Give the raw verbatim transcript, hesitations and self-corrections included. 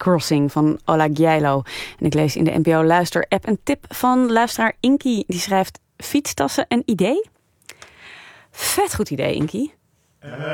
Crossing van Ola Gjeilo. En ik lees in de N P O Luister app een tip van luisteraar Inky. Die schrijft fietstassen een idee? Vet goed idee, Inky.